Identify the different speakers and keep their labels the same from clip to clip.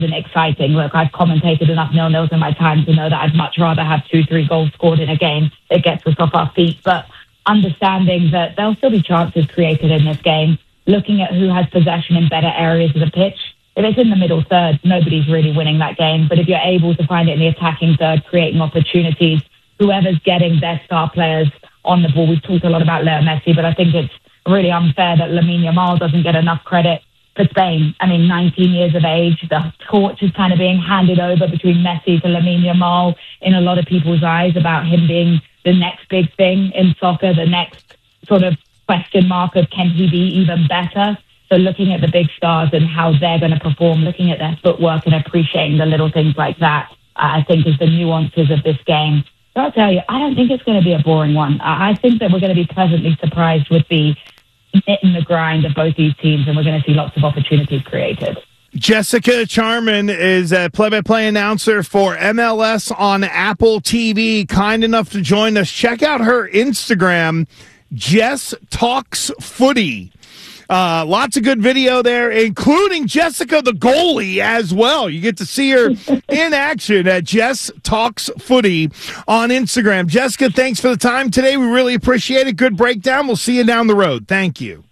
Speaker 1: isn't exciting. Look, I've commentated enough 0-0s in my time to know that I'd much rather have 2-3 goals scored in a game that gets us off our feet. But understanding that there'll still be chances created in this game, looking at who has possession in better areas of the pitch. If it's in the middle third, nobody's really winning that game. But if you're able to find it in the attacking third, creating opportunities, whoever's getting their star players on the ball. We've talked a lot about Leo Messi, but I think it's really unfair that Lamine Yamal doesn't get enough credit for Spain. I mean, 19 years of age, the torch is kind of being handed over between Messi to Lamine Yamal in a lot of people's eyes about him being the next big thing in soccer, the next sort of question mark of can he be even better? So looking at the big stars and how they're going to perform, looking at their footwork and appreciating the little things like that, I think is the nuances of this game. So I'll tell you, I don't think it's going to be a boring one. I think that we're going to be pleasantly surprised with the knit and the grind of both these teams, and we're going to see lots of opportunities created.
Speaker 2: Jessica Charman is a play-by-play announcer for MLS on Apple TV. Kind enough to join us. Check out her Instagram, Jess Talks Footy. Lots of good video there, including Jessica, the goalie, as well. You get to see her in action at Jess Talks Footy on Instagram. Jessica, thanks for the time today. We really appreciate it. Good breakdown. We'll see you down the road. Thank you.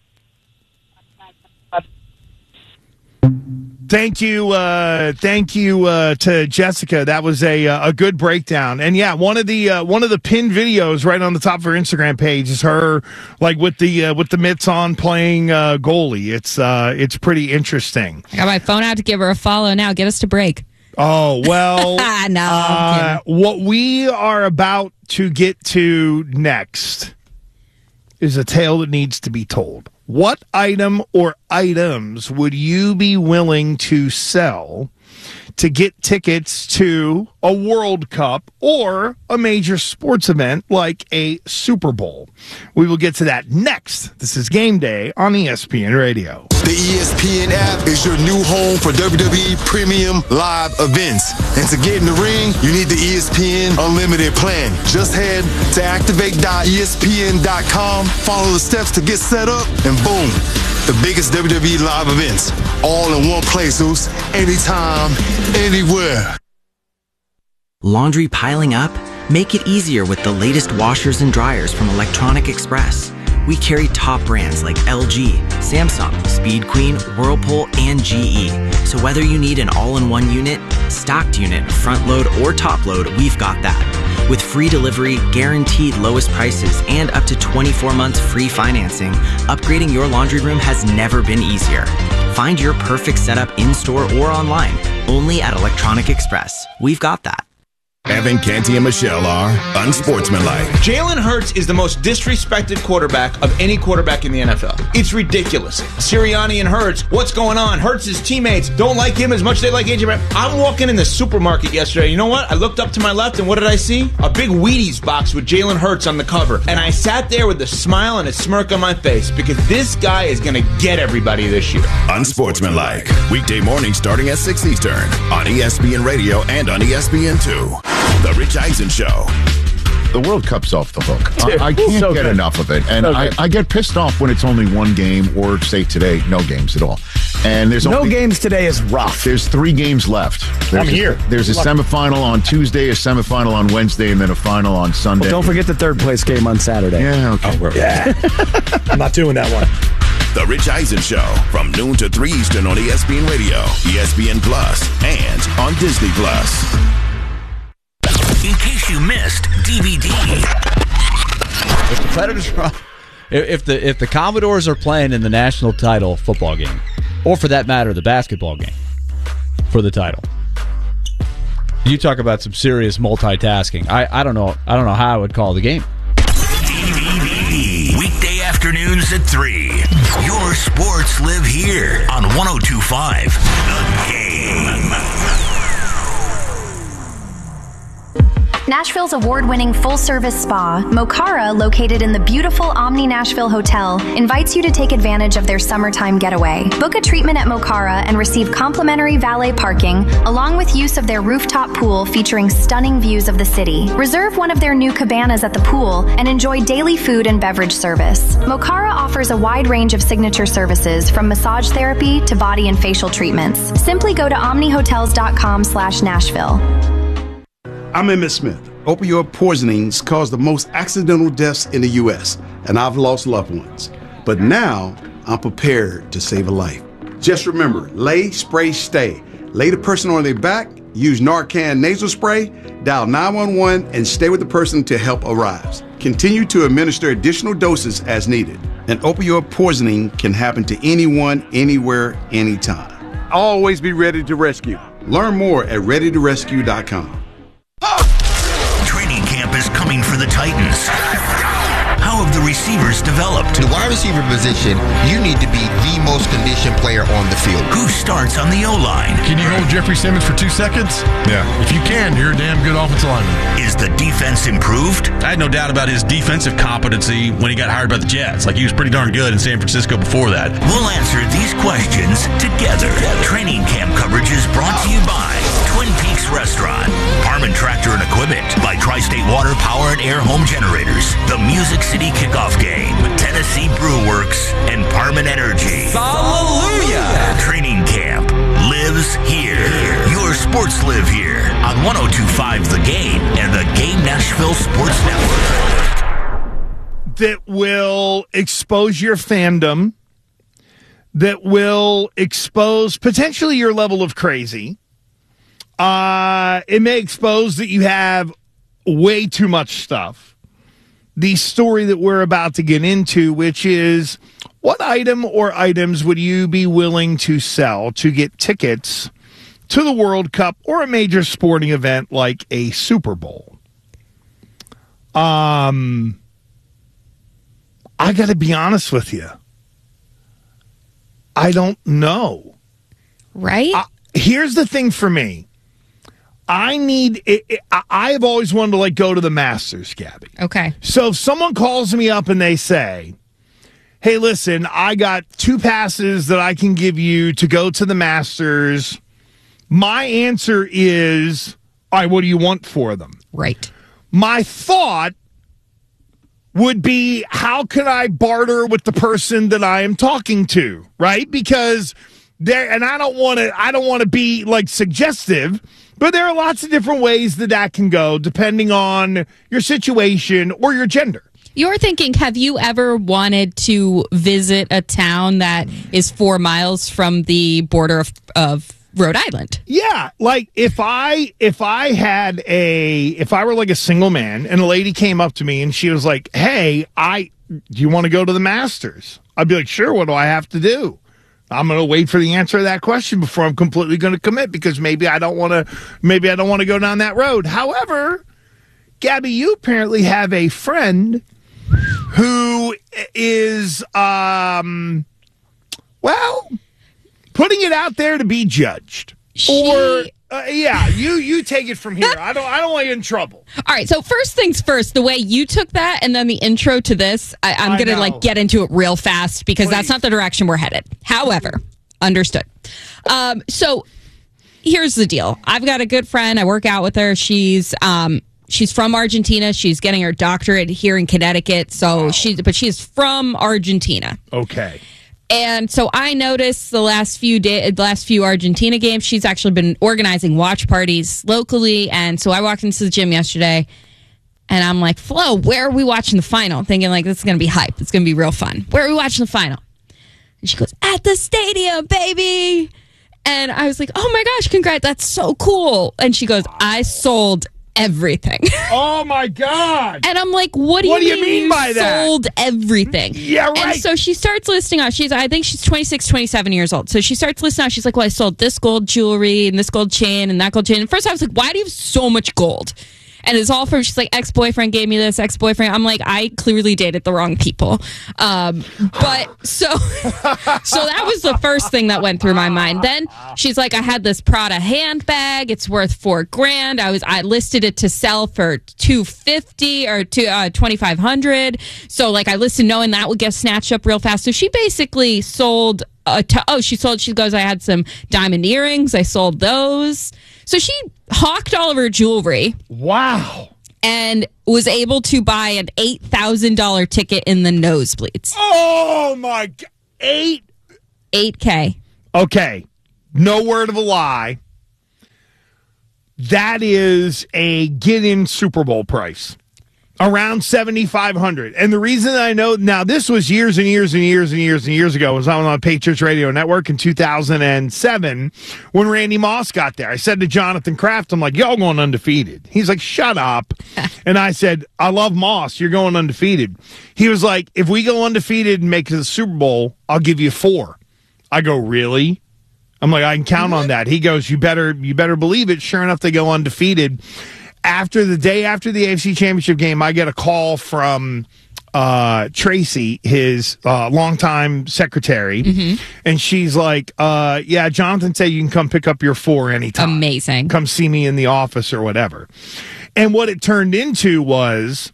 Speaker 2: Thank you to Jessica. That was a good breakdown. And yeah, one of the pinned videos right on the top of her Instagram page is her like with the mitts on playing goalie. It's pretty interesting.
Speaker 3: I got my phone out to give her a follow now. Get us to break.
Speaker 2: Oh, well,
Speaker 3: no,
Speaker 2: what we are about to get to next is a tale that needs to be told. What item or items would you be willing to sell to get tickets to a World Cup or a major sports event like a Super Bowl? We will get to that next. This is Game Day on ESPN Radio.
Speaker 4: The ESPN app is your new home for WWE Premium Live events. And to get in the ring, you need the ESPN Unlimited plan. Just head to activate.espn.com, follow the steps to get set up, and boom, the biggest WWE Live events, all in one place, anytime, anywhere.
Speaker 5: Laundry piling up? Make it easier with the latest washers and dryers from Electronic Express. We carry top brands like LG, Samsung, Speed Queen, Whirlpool, and GE. So whether you need an all-in-one unit, stocked unit, front load, or top load, we've got that. With free delivery, guaranteed lowest prices, and up to 24 months free financing, upgrading your laundry room has never been easier. Find your perfect setup in-store or online, only at Electronic Express. We've got that.
Speaker 6: Evan, Canty, and Michelle are unsportsmanlike.
Speaker 7: Jalen Hurts is the most disrespected quarterback of any quarterback in the NFL. It's ridiculous. Sirianni and Hurts, what's going on? Hurts' teammates don't like him as much as they like AJ Brown. I'm walking in the supermarket yesterday. You know what? I looked up to my left, and what did I see? A big Wheaties box with Jalen Hurts on the cover. And I sat there with a smile and a smirk on my face because this guy is going to get everybody this year.
Speaker 6: Unsportsmanlike. Weekday morning starting at 6 Eastern on ESPN Radio and on ESPN2. The Rich Eisen Show.
Speaker 8: The World Cup's off the hook. I can't get enough of it. And I get pissed off when it's only one game, or say today, no games at all. And there's
Speaker 9: no games today is rough.
Speaker 8: There's 3 games left. There's a semifinal on Tuesday, a semifinal on Wednesday, and then a final on Sunday.
Speaker 9: Well, don't forget the third place game on Saturday.
Speaker 8: Yeah, okay.
Speaker 9: I'm not doing that one.
Speaker 6: The Rich Eisen Show from noon to 3 Eastern on ESPN Radio, ESPN Plus, and on Disney Plus.
Speaker 10: In case you missed DVD.
Speaker 11: If the Predators, if the Commodores are playing in the national title football game, or for that matter, the basketball game for the title, you talk about some serious multitasking. I don't know how I would call the game.
Speaker 10: DVD. Weekday afternoons at 3. Your sports live here on 102.5 The Game.
Speaker 12: Nashville's award-winning full-service spa, Mokara, located in the beautiful Omni Nashville Hotel, invites you to take advantage of their summertime getaway. Book a treatment at Mokara and receive complimentary valet parking, along with use of their rooftop pool featuring stunning views of the city. Reserve one of their new cabanas at the pool and enjoy daily food and beverage service. Mokara offers a wide range of signature services, from massage therapy to body and facial treatments. Simply go to omnihotels.com/Nashville.
Speaker 13: I'm Emmett Smith. Opioid poisonings cause the most accidental deaths in the U.S., and I've lost loved ones. But now, I'm prepared to save a life. Just remember, lay, spray, stay. Lay the person on their back, use Narcan nasal spray, dial 911, and stay with the person till help arrives. Continue to administer additional doses as needed. And opioid poisoning can happen to anyone, anywhere, anytime. Always be ready to rescue. Learn more at readytorescue.com.
Speaker 10: Training camp is coming for the Titans. How have the receivers developed?
Speaker 14: The wide receiver position, you need to be the most conditioned player on the field.
Speaker 10: Who starts on the O-line?
Speaker 15: Can you hold Jeffrey Simmons for 2 seconds? Yeah. If you can, you're a damn good offensive lineman.
Speaker 10: Is the defense improved?
Speaker 16: I had no doubt about his defensive competency when he got hired by the Jets. Like, he was pretty darn good in San Francisco before that.
Speaker 10: We'll answer these questions together. Training camp coverage is brought to you by Twin Peaks Restaurant, Harmon Tractor and Equipment, by Tri-State Water Power and Air Home Generators, the Music City Kickoff Game, Tennessee Brew Works, and Parman Energy.
Speaker 17: Hallelujah!
Speaker 10: Training camp lives here. Your sports live here on 102.5 The Game and the Game Nashville Sports Network.
Speaker 2: That will expose your fandom, that will expose potentially your level of crazy. It may expose that you have way too much stuff. The story that we're about to get into, which is, what item or items would you be willing to sell to get tickets to the World Cup or a major sporting event like a Super Bowl? I got to be honest with you. I don't know.
Speaker 3: Right?
Speaker 2: Here's the thing for me. I have always wanted to go to the Masters, Gabby.
Speaker 3: Okay.
Speaker 2: So if someone calls me up and they say, hey, listen, I got 2 passes that I can give you to go to the Masters, my answer is, all right, what do you want for them?
Speaker 3: Right.
Speaker 2: My thought would be, how can I barter with the person that I am talking to, right? Because I don't want to be suggestive, but there are lots of different ways that can go depending on your situation or your gender.
Speaker 3: You're thinking, have you ever wanted to visit a town that is 4 miles from the border of Rhode Island?
Speaker 2: Yeah, if I were a single man and a lady came up to me and she was like, "Hey, do you want to go to the Masters?" I'd be like, "Sure, what do I have to do?" I'm going to wait for the answer to that question before I'm completely going to commit, because maybe I don't want to go down that road. However, Gabby, you apparently have a friend who is, putting it out there to be judged. You take it from here. I don't want you in trouble.
Speaker 3: All right, so first things first, the way you took that and then the intro to this, I'm going to get into it real fast, because that's not the direction we're headed. However, understood. So here's the deal. I've got a good friend. I work out with her. She's from Argentina. She's getting her doctorate here in Connecticut. So she's from Argentina.
Speaker 2: Okay.
Speaker 3: And so I noticed the last few Argentina games, she's actually been organizing watch parties locally. And so I walked into the gym yesterday and I'm like, Flo, where are we watching the final? Thinking this is going to be hype. It's going to be real fun. Where are we watching the final? And she goes, at the stadium, baby. And I was like, oh my gosh, congrats. That's so cool. And she goes, I sold everything.
Speaker 2: Oh my God.
Speaker 3: And I'm like, what do you mean by that? Sold everything.
Speaker 2: Yeah, right.
Speaker 3: And so she starts listing out. I think she's 26, 27 years old. So she starts listing out. She's like, well, I sold this gold jewelry and this gold chain and that gold chain. And first I was like, why do you have so much gold? And it's all from, she's like, ex-boyfriend gave me this, ex-boyfriend. I'm like, I clearly dated the wrong people. But so that was the first thing that went through my mind. Then she's like, I had this Prada handbag. It's worth $4,000. I listed it to sell for $250 or $2,500. So like I listed knowing that would get snatched up real fast. So she basically sold she goes, I had some diamond earrings. I sold those. So she hawked all of her jewelry.
Speaker 2: Wow.
Speaker 3: And was able to buy an $8,000 ticket in the nosebleeds.
Speaker 2: Oh, my God.
Speaker 3: $8K.
Speaker 2: Okay. No word of a lie. That is a get-in Super Bowl price. Around $7,500. And the reason I know, now this was years and years and years and years and years ago. It was on the Patriots Radio Network in 2007 when Randy Moss got there. I said to Jonathan Kraft, I'm like, y'all going undefeated. He's like, shut up. And I said, I love Moss. You're going undefeated. He was like, if we go undefeated and make it to the Super Bowl, I'll give you 4. I go, really? I'm like, I can count on that. He goes, you better believe it. Sure enough, they go undefeated. The day after the AFC Championship game, I get a call from Tracy, his longtime secretary, and she's like, yeah, Jonathan said you can come pick up your 4 anytime.
Speaker 3: Amazing.
Speaker 2: Come see me in the office or whatever. And what it turned into was,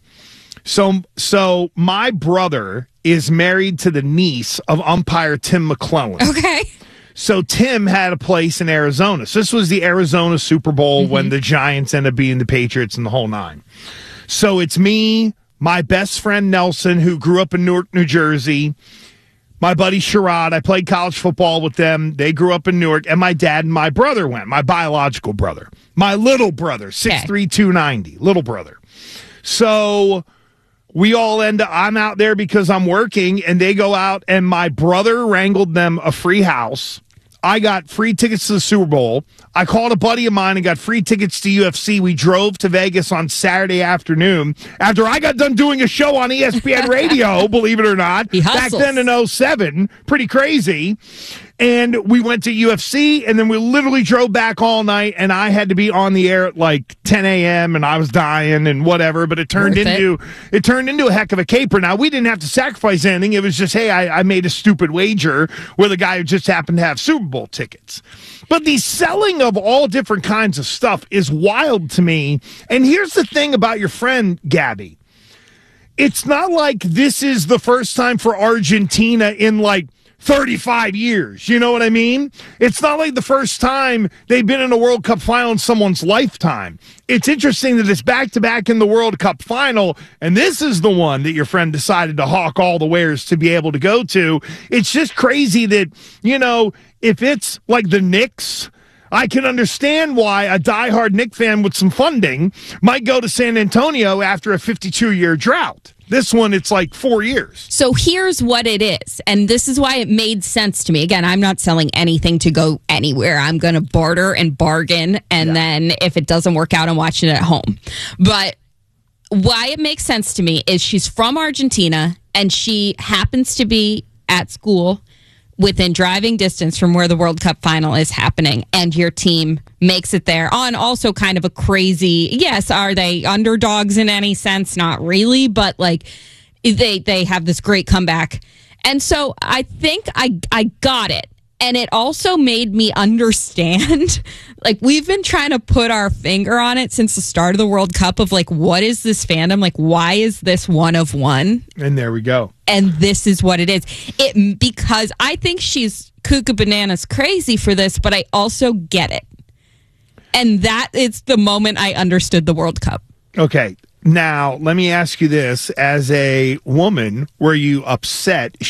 Speaker 2: so my brother is married to the niece of umpire Tim McClellan.
Speaker 3: Okay.
Speaker 2: So Tim had a place in Arizona. So this was the Arizona Super Bowl when the Giants ended up being the Patriots and the whole 9. So it's me, my best friend Nelson, who grew up in Newark, New Jersey, my buddy Sherrod. I played college football with them. They grew up in Newark. And my dad and my brother went, my biological brother. My little brother, 6'3", 290, little brother. So we all I'm out there because I'm working, and they go out, and my brother wrangled them a free house. I got free tickets to the Super Bowl. I called a buddy of mine and got free tickets to UFC. We drove to Vegas on Saturday afternoon after I got done doing a show on ESPN Radio, believe it or not, back then in 2007. Pretty crazy. And we went to UFC, and then we literally drove back all night, and I had to be on the air at like 10 a.m., and I was dying and whatever, but it turned into a heck of a caper. Now, we didn't have to sacrifice anything. It was just, hey, I made a stupid wager with a guy who just happened to have Super Bowl tickets. But the selling of all different kinds of stuff is wild to me. And here's the thing about your friend, Gabby. It's not like this is the first time for Argentina in like 35 years. You know what I mean? It's not like the first time they've been in a World Cup final in someone's lifetime. It's interesting that it's back-to-back in the World Cup final, and this is the one that your friend decided to hawk all the wares to be able to go to. It's just crazy that, you know, if it's like the Knicks, I can understand why a diehard Knicks fan with some funding might go to San Antonio after a 52-year drought. This one, it's like 4 years.
Speaker 3: So here's what it is. And this is why it made sense to me. Again, I'm not selling anything to go anywhere. I'm going to barter and bargain. And then if it doesn't work out, I'm watching it at home. But why it makes sense to me is she's from Argentina, and she happens to be at school within driving distance from where the World Cup final is happening, and your team makes it there on also kind of a crazy, yes, are they underdogs in any sense? Not really, but like they have this great comeback. And so I think I got it. And it also made me understand, like, we've been trying to put our finger on it since the start of the World Cup of, like, what is this fandom? Like, why is this one of one?
Speaker 2: And there we go.
Speaker 3: And this is what it is. Because I think she's cuckoo bananas crazy for this, but I also get it. And that is the moment I understood the World Cup.
Speaker 2: Okay. Now, let me ask you this. As a woman, were you upset did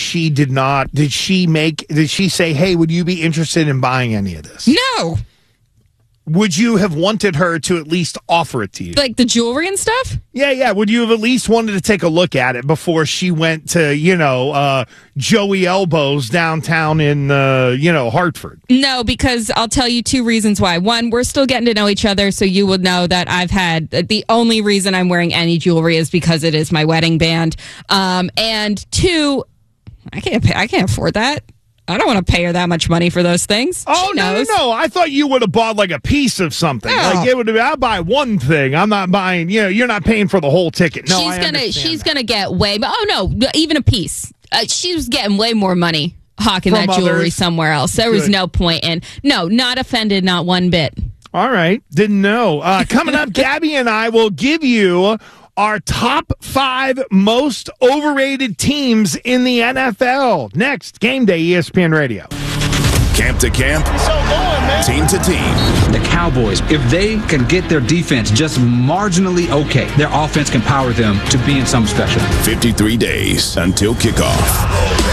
Speaker 2: she say, hey, would you be interested in buying any of this?
Speaker 3: No.
Speaker 2: Would you have wanted her to at least offer it to you?
Speaker 3: Like the jewelry and stuff?
Speaker 2: Yeah. Would you have at least wanted to take a look at it before she went to, Joey Elbows downtown in, Hartford?
Speaker 3: No, because I'll tell you 2 reasons why. One, we're still getting to know each other, so you would know that I've had the only reason I'm wearing any jewelry is because it is my wedding band. And 2, I can't afford that. I don't want to pay her that much money for those things.
Speaker 2: Oh,
Speaker 3: She knows.
Speaker 2: no. I thought you would have bought like a piece of something.
Speaker 3: No.
Speaker 2: Like it would have, I'll buy one thing. I'm not buying, you're not paying for the whole ticket. No,
Speaker 3: she's gonna get way. Oh no, even a piece. She was getting way more money hawking
Speaker 2: From
Speaker 3: that jewelry
Speaker 2: others?
Speaker 3: somewhere else. There was
Speaker 2: Good.
Speaker 3: no point in. No, not offended, not one bit.
Speaker 2: All right. Didn't know. Coming up, Gabby and I will give you our top 5 most overrated teams in the NFL. Next, Game Day, ESPN Radio.
Speaker 6: Camp to camp, team to team.
Speaker 18: The Cowboys, if they can get their defense just marginally okay, their offense can power them to being something special.
Speaker 6: 53 days until kickoff.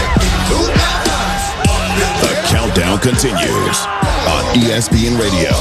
Speaker 6: The countdown continues on ESPN Radio.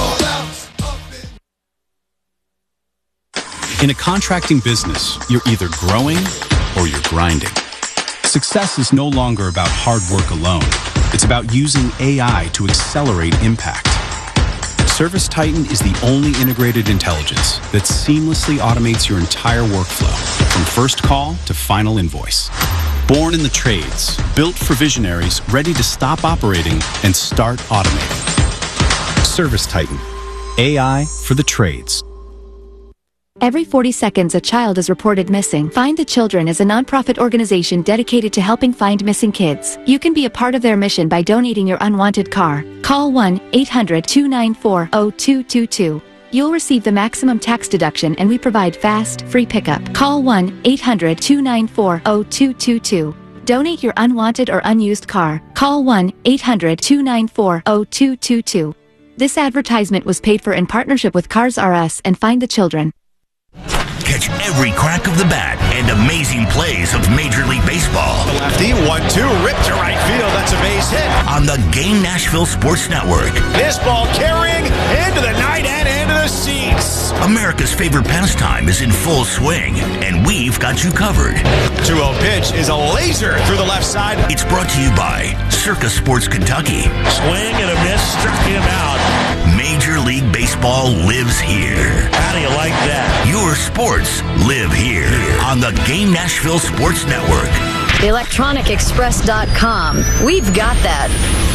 Speaker 19: In a contracting business, you're either growing or you're grinding. Success is no longer about hard work alone. It's about using AI to accelerate impact. ServiceTitan is the only integrated intelligence that seamlessly automates your entire workflow, from first call to final invoice. Born in the trades, built for visionaries ready to stop operating and start automating. ServiceTitan, AI for the trades.
Speaker 20: Every 40 seconds, a child is reported missing. Find the Children is a nonprofit organization dedicated to helping find missing kids. You can be a part of their mission by donating your unwanted car. Call 1-800-294-0222. You'll receive the maximum tax deduction, and we provide fast, free pickup. Call 1-800-294-0222. Donate your unwanted or unused car. Call 1-800-294-0222. This advertisement was paid for in partnership with Cars R Us and Find the Children.
Speaker 10: Catch every crack of the bat and amazing plays of Major League Baseball.
Speaker 21: The lefty, 1-2, ripped to right field. That's a base hit.
Speaker 10: On the Game Nashville Sports Network.
Speaker 21: This ball carrying into the night and into the seats.
Speaker 10: America's favorite pastime is in full swing, and we've got you covered.
Speaker 21: 2-0 pitch is a laser through the left side.
Speaker 10: It's brought to you by Circa Sports Kentucky.
Speaker 21: Swing and a miss, struck him out.
Speaker 10: Major League Baseball lives here.
Speaker 21: How do you like that?
Speaker 10: Your sports live here on the Game Nashville Sports Network.
Speaker 22: ElectronicExpress.com. We've got that.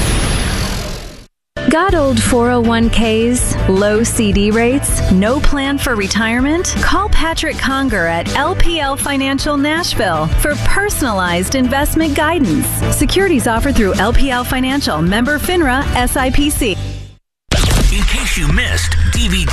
Speaker 23: Got old 401ks, low CD rates, no plan for retirement? Call Patrick Conger at LPL Financial Nashville for personalized investment guidance. Securities offered through LPL Financial, member FINRA, SIPC.
Speaker 10: In case you missed DVD.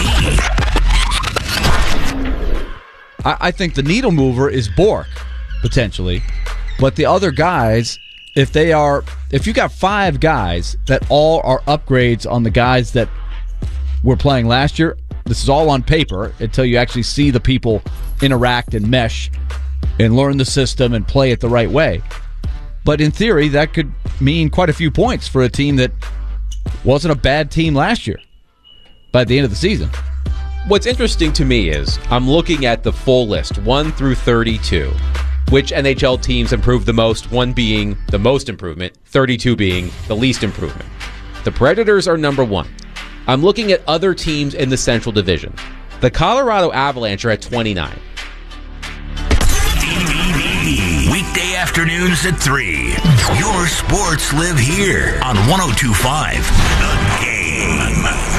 Speaker 11: I think the needle mover is Bork, potentially. But the other guys, if you got 5 guys that all are upgrades on the guys that were playing last year, this is all on paper until you actually see the people interact and mesh and learn the system and play it the right way. But in theory, that could mean quite a few points for a team that wasn't a bad team last year by the end of the season.
Speaker 24: What's interesting to me is I'm looking at the full list, 1 through 32. Which NHL teams improved the most, 1 being the most improvement, 32 being the least improvement. The Predators are number 1. I'm looking at other teams in the Central Division. The Colorado Avalanche are at 29.
Speaker 10: DVD, weekday afternoons at 3. Your sports live here on 102.5 The Game.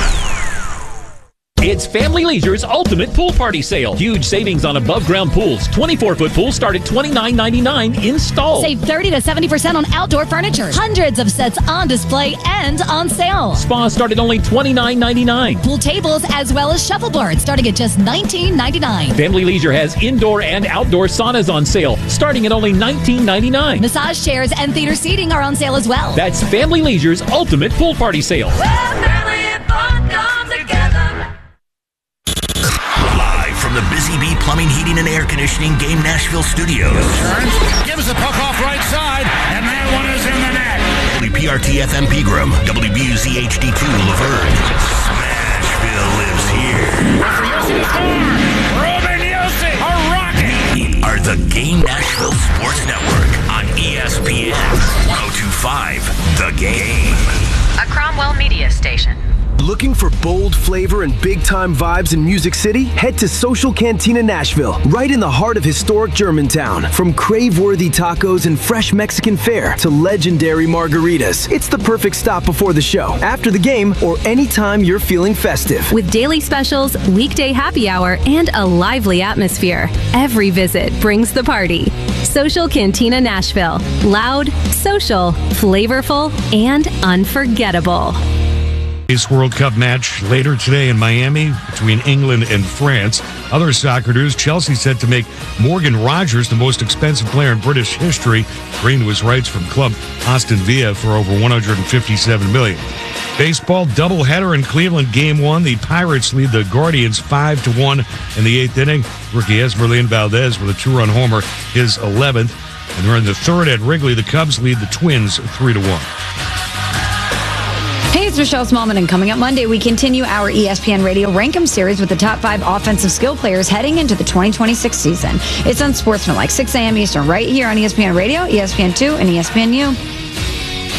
Speaker 25: It's Family Leisure's Ultimate Pool Party Sale. Huge savings on above-ground pools. 24-foot pools start at $29.99 installed.
Speaker 26: Save 30 to 70% on outdoor furniture. Hundreds of sets on display and on sale.
Speaker 25: Spas start at only $29.99.
Speaker 26: Pool tables as well as shuffleboards starting at just $19.99.
Speaker 25: Family Leisure has indoor and outdoor saunas on sale starting at only $19.99.
Speaker 26: Massage chairs and theater seating are on sale as well.
Speaker 25: That's Family Leisure's Ultimate Pool Party Sale.
Speaker 10: From the Busy Bee Plumbing, Heating, and Air Conditioning Game Nashville Studios.
Speaker 21: Gives the puck off right side, and that one is in the net.
Speaker 10: WPRT FM Pegram, WBUZ HD2 Laverne. Smashville lives here.
Speaker 21: Ruben Yossi, a rocket.
Speaker 10: Are the Game Nashville Sports Network on ESPN 102.5 The Game.
Speaker 22: A Cromwell Media Station.
Speaker 1: Looking for bold flavor and big-time vibes in Music City? Head to Social Cantina Nashville, right in the heart of historic Germantown. From crave-worthy tacos and fresh Mexican fare to legendary margaritas, it's the perfect stop before the show, after the game, or anytime you're feeling festive.
Speaker 23: With daily specials, weekday happy hour, and a lively atmosphere, every visit brings the party. Social Cantina Nashville. Loud, social, flavorful, and unforgettable.
Speaker 4: World Cup match later today in Miami between England and France. Other soccer news, Chelsea set to make Morgan Rogers the most expensive player in British history, agreeing to his rights from club Aston Villa for over $157 million. Baseball doubleheader in Cleveland, Game 1. The Pirates lead the Guardians 5-1 in the 8th inning. Rookie Esmeralyn Valdez with a 2-run homer, his 11th. And we're in the 3rd at Wrigley. The Cubs lead the Twins 3-1.
Speaker 5: Hey, it's Michelle Smallman, and coming up Monday, we continue our ESPN Radio Rankem series with the top 5 offensive skill players heading into the 2026 season. It's Unsportsmanlike, 6 a.m. Eastern, right here on ESPN Radio, ESPN2, and ESPNU.